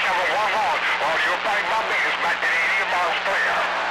711, well, you'll find my business back at 80 miles per hour.